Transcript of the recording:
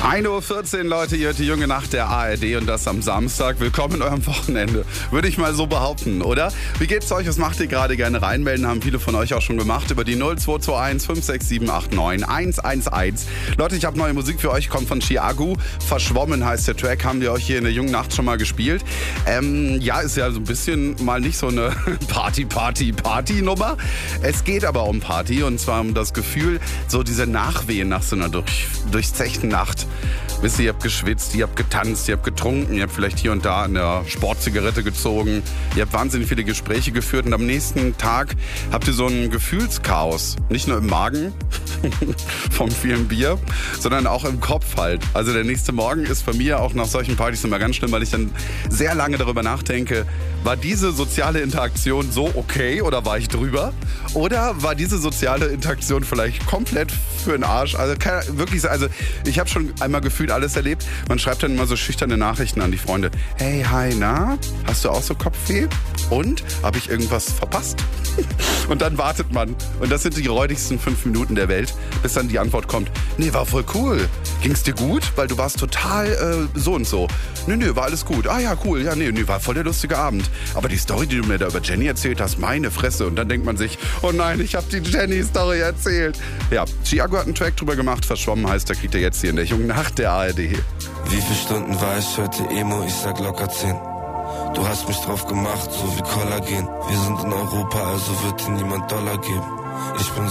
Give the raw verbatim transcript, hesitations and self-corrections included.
ein Uhr vierzehn, Leute, ihr hört die junge Nacht der A R D und das am Samstag. Willkommen in eurem Wochenende, würde ich mal so behaupten, oder? Wie geht's euch? Was macht ihr gerade? Gerne reinmelden, haben viele von euch auch schon gemacht über die null zwei zwei eins fünf sechs sieben acht neun eins eins eins. Leute, ich habe neue Musik für euch, kommt von Chiago. Verschwommen heißt der Track, haben wir euch hier in der jungen Nacht schon mal gespielt. Ähm, ja, ist ja so ein bisschen mal nicht so eine Party-Party-Party-Nummer. Es geht aber um Party und zwar um das Gefühl, so diese Nachwehen nach so einer durch, durchzechten Nacht. Wisst ihr, ihr habt geschwitzt, ihr habt getanzt, ihr habt getrunken, ihr habt vielleicht hier und da eine Sportzigarette gezogen, ihr habt wahnsinnig viele Gespräche geführt und am nächsten Tag habt ihr so ein Gefühlschaos. Nicht nur im Magen vom vielen Bier, sondern auch im Kopf halt. Also der nächste Morgen ist bei mir auch nach solchen Partys immer ganz schlimm, weil ich dann sehr lange darüber nachdenke, war diese soziale Interaktion so okay oder war ich drüber? Oder war diese soziale Interaktion vielleicht komplett für den Arsch? Also kann, wirklich, also ich habe schon einmal gefühlt alles erlebt. Man schreibt dann immer so schüchterne Nachrichten an die Freunde. Hey, hi, na? Hast du auch so Kopfweh? Und? Habe ich irgendwas verpasst? Und dann wartet man. Und das sind die räudigsten fünf Minuten der Welt, bis dann die Antwort kommt. Nee, war voll cool. Ging's dir gut? Weil du warst total äh, so und so. Nee, nee, war alles gut. Ah ja, cool. Ja, nee, nee, war voll der lustige Abend. Aber die Story, die du mir da über Jenny erzählt hast, meine Fresse. Und dann denkt man sich, oh nein, ich habe die Jenny-Story erzählt. Ja, Chiago hat einen Track drüber gemacht. Verschwommen heißt, da kriegt er jetzt hier in der jungen Nacht der A R D. Wie viele Stunden war ich heute Emo? Ich sag locker zehn. Du hast mich drauf gemacht, so wie Kollagen. Wir sind in Europa, also wird dir niemand Dollar geben. Ich bin